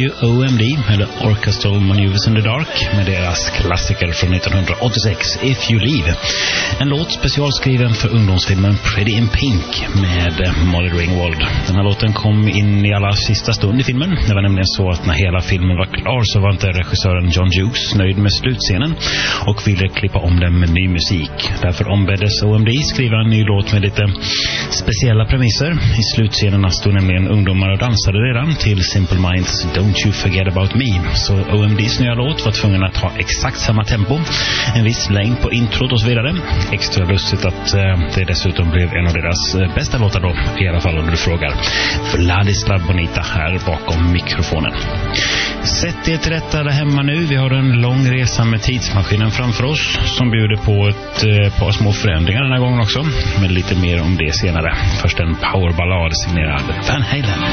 OMD, eller Orchestral Maneuvers in the Dark, med deras klassiker från 1986, If You Leave. En låt specialskriven för ungdomsfilmen Pretty in Pink med Molly Ringwald. Den här låten kom in i allra sista stund i filmen. Det var nämligen så att när hela filmen var klar så var inte regissören John Hughes nöjd med slutscenen och ville klippa om den med ny musik. Därför ombeddes OMD skriva en ny låt med lite speciella premisser. I slutscenerna stod nämligen ungdomar och dansade redan till Simple Minds Don't You Forget About Me. Så OMDs nya låt var tvungen att ha exakt samma tempo, en viss längd på introt och så vidare. Extra lustigt att det dessutom blev en av deras bästa låtar då, i alla fall om du frågar Vladislav Bonita här bakom mikrofonen. Sätt er till rätta där hemma nu. Vi har en lång resa med tidsmaskinen framför oss som bjuder på ett par små förändringar den här gången också. Men lite mer om det senare. Först en powerballad signerad Van Halen.